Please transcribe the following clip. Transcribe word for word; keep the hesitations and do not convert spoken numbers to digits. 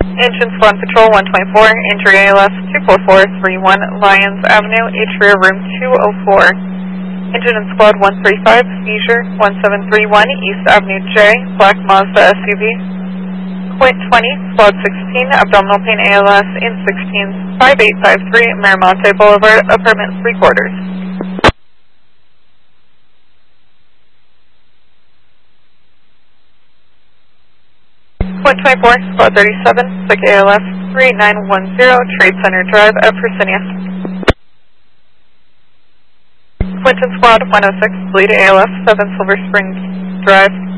Engine Squad Patrol one twenty-four, injury A L S two four four three one, Lyons Avenue, Atria Room two oh four. Engine and Squad one thirty-five, seizure one seven three one, East Avenue J, Black Mazda S U V. Quint twenty, Squad sixteen, abdominal pain A L S in sixteen five eight five three, Miramonte Boulevard, apartment three quarters. Quint twenty-four, Squad thirty-seven, sick A L S three nine one zero, Trade Center Drive at Persinia. Quinton Squad one oh six, bleed A L S seven Silver Springs Drive.